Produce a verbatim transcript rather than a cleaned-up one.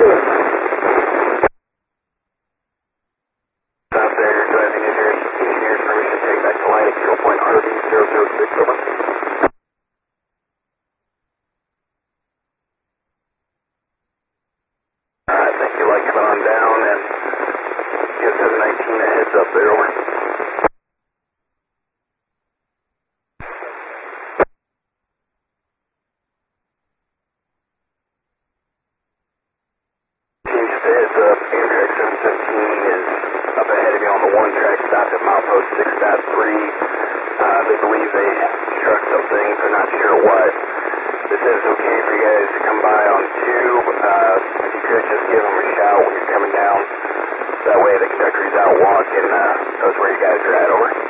Stop there, driving engineers, engineers permission to take back to line at zero point R V zero zero six, over. I think you'd like to come on down and give seven nineteen a heads up there, over. Team, just a heads up, Amtrak seven seventeen is up ahead of you on the one track, stopped at milepost six point three. Uh, they believe they struck something, they're not sure what. This is okay for you guys to come by on tube. Uh, if you could just give them a shout when you're coming down. That way the conductor is out walking, uh, knows where you guys are at, over.